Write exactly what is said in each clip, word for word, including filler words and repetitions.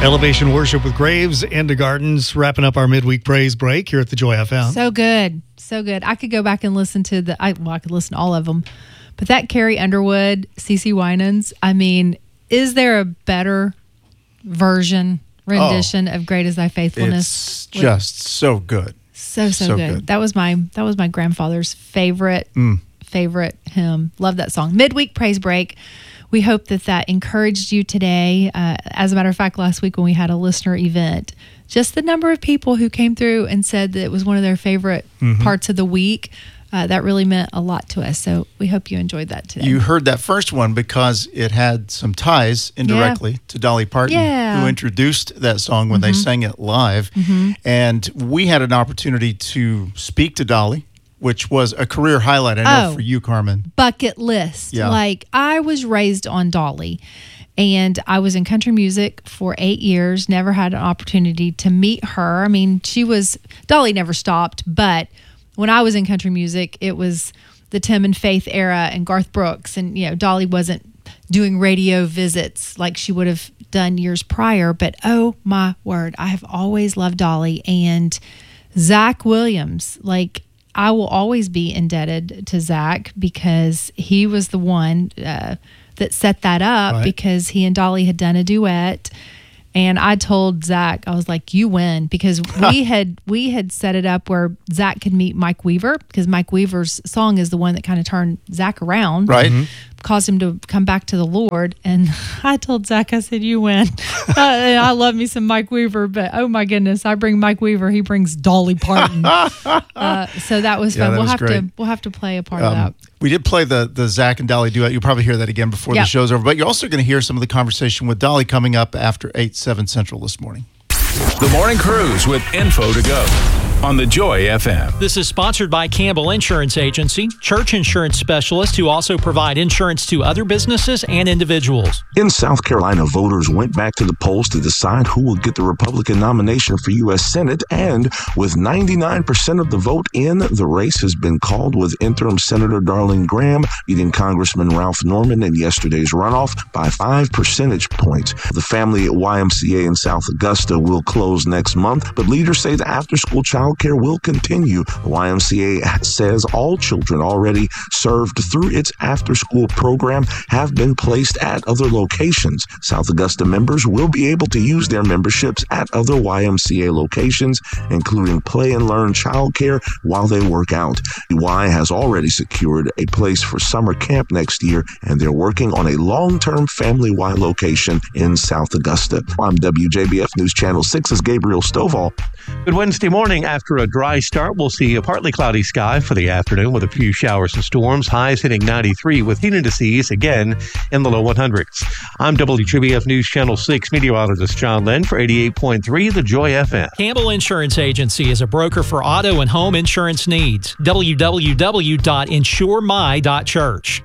Elevation Worship with Graves, Into Gardens, wrapping up our midweek praise break here at the Joy F M. So good. So good. I could go back and listen to the, I, well, I could listen to all of them. But that Carrie Underwood, CeCe Winans, I mean, is there a better version, rendition oh, of Great Is Thy Faithfulness? It's just so good. So, so, so good. good. That was my that was my grandfather's favorite, mm. favorite hymn. Love that song. Midweek praise break. We hope that that encouraged you today. Uh, as a matter of fact, last week when we had a listener event, just the number of people who came through and said that it was one of their favorite mm-hmm. parts of the week, uh, that really meant a lot to us. So we hope you enjoyed that today. You heard that first one because it had some ties indirectly yeah. to Dolly Parton, yeah. who introduced that song when mm-hmm. they sang it live. Mm-hmm. And we had an opportunity to speak to Dolly, which was a career highlight, I know, oh, for you, Carmen. Bucket list. Yeah. Like, I was raised on Dolly, and I was in country music for eight years, never had an opportunity to meet her. I mean, she was, Dolly never stopped, but when I was in country music, it was the Tim and Faith era and Garth Brooks, and, you know, Dolly wasn't doing radio visits like she would have done years prior, but oh my word, I have always loved Dolly. And Zach Williams, like, I will always be indebted to Zach because he was the one uh, that set that up right. because he and Dolly had done a duet. And I told Zach, I was like, you win, because we had we had set it up where Zach could meet Mike Weaver, because Mike Weaver's song is the one that kind of turned Zach around. Right. Mm-hmm. Caused him to come back to the Lord. And I told Zach, I said, you win. uh, I love me some Mike Weaver, but oh my goodness, I bring Mike Weaver, he brings Dolly Parton. uh, so that was yeah, fun. That we'll was have great. to we'll have to play a part um, of that. We did play the the Zach and Dolly duet. You'll probably hear that again before yep. the show's over. But you're also going to hear some of the conversation with Dolly coming up after eight, seven Central this morning. The Morning Cruise with info to go on the Joy F M. This is sponsored by Campbell Insurance Agency, church insurance specialists who also provide insurance to other businesses and individuals. In South Carolina, voters went back to the polls to decide who will get the Republican nomination for U S Senate, and with ninety-nine percent of the vote in, the race has been called, with interim Senator Darlene Graham beating Congressman Ralph Norman in yesterday's runoff by five percentage points. The family at Y M C A in South Augusta will close next month, but leaders say the after-school child care will continue. The Y M C A says all children already served through its after-school program have been placed at other locations. South Augusta members will be able to use their memberships at other Y M C A locations, including Play and Learn childcare, while they work out. Y has already secured a place for summer camp next year, and they're working on a long-term Family Y location in South Augusta. I'm W J B F News Channel six's Gabriel Stovall. Good Wednesday morning. After a dry start, we'll see a partly cloudy sky for the afternoon with a few showers and storms. Highs hitting ninety-three with heat indices again in the low hundreds. I'm W J B F News Channel six meteorologist John Lynn for eighty-eight point three The Joy F M. Campbell Insurance Agency is a broker for auto and home insurance needs. w w w dot insure my dot church.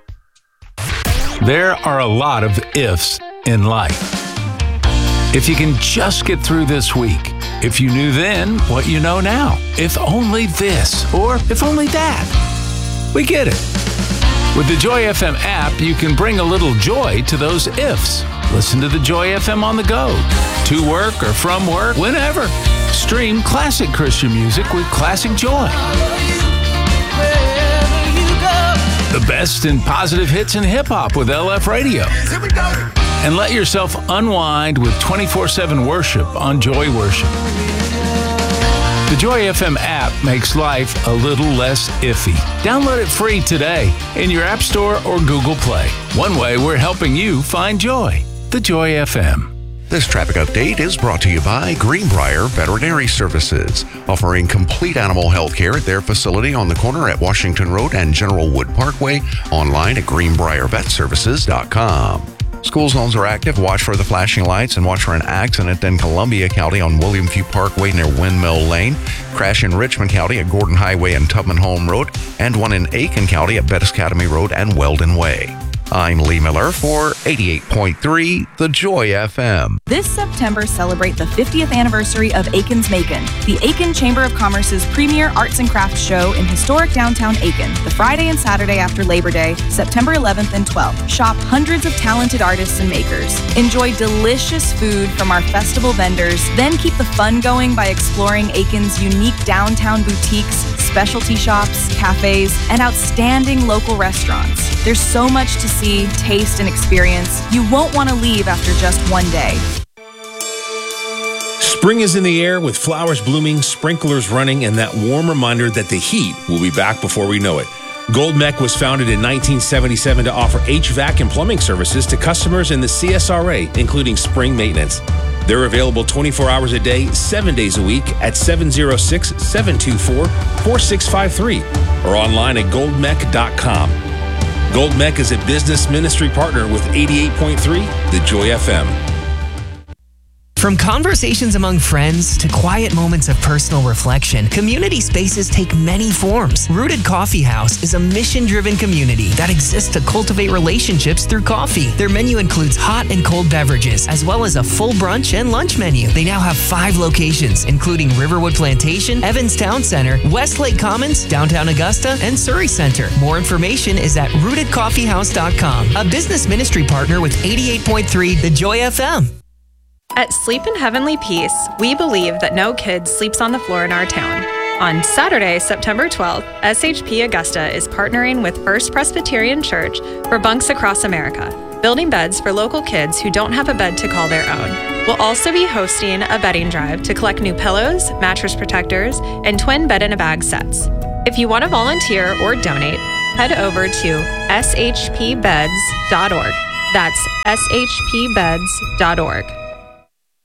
There are a lot of ifs in life. If you can just get through this week, if you knew then what you know now, if only this, or if only that. We get it. With the Joy F M app, you can bring a little joy to those ifs. Listen to the Joy F M on the go, to work or from work, whenever. Stream classic Christian music with Classic Joy. The best in positive hits and hip-hop with L F Radio. And let yourself unwind with twenty-four seven worship on Joy Worship. The Joy F M app makes life a little less iffy. Download it free today in your App Store or Google Play. One way we're helping you find joy. The Joy F M. This traffic update is brought to you by Greenbrier Veterinary Services, offering complete animal health care at their facility on the corner at Washington Road and General Wood Parkway, online at greenbrier vet services dot com. School zones are active. Watch for the flashing lights and watch for an accident in Columbia County on William Few Parkway near Windmill Lane. Crash in Richmond County at Gordon Highway and Tubman Home Road, and one in Aiken County at Bettis Academy Road and Weldon Way. I'm Lee Miller for eighty-eight point three The Joy F M. This September, celebrate the fiftieth anniversary of Aiken's Macon, the Aiken Chamber of Commerce's premier arts and crafts show in historic downtown Aiken, the Friday and Saturday after Labor Day, September eleventh and twelfth. Shop hundreds of talented artists and makers. Enjoy delicious food from our festival vendors, then keep the fun going by exploring Aiken's unique downtown boutiques, specialty shops, cafes, and outstanding local restaurants. There's so much to see, taste, and experience. You won't want to leave after just one day. Spring is in the air with flowers blooming, sprinklers running, and that warm reminder that the heat will be back before we know it. Gold Mech was founded in nineteen seventy-seven to offer H V A C and plumbing services to customers in the C S R A, including spring maintenance. They're available twenty-four hours a day, seven days a week at seven oh six, seven two four, four six five three or online at gold mech dot com. Gold Mech is a business ministry partner with eighty-eight point three The Joy F M. From conversations among friends to quiet moments of personal reflection, community spaces take many forms. Rooted Coffee House is a mission-driven community that exists to cultivate relationships through coffee. Their menu includes hot and cold beverages, as well as a full brunch and lunch menu. They now have five locations, including Riverwood Plantation, Evans Town Center, Westlake Commons, Downtown Augusta, and Surrey Center. More information is at rooted coffee house dot com, a business ministry partner with eighty-eight point three The Joy F M. At Sleep in Heavenly Peace, we believe that no kid sleeps on the floor in our town. On Saturday, September twelfth, S H P Augusta is partnering with First Presbyterian Church for Bunks Across America, building beds for local kids who don't have a bed to call their own. We'll also be hosting a bedding drive to collect new pillows, mattress protectors, and twin bed in a bag sets. If you want to volunteer or donate, head over to s h p beds dot org. That's s h p beds dot org.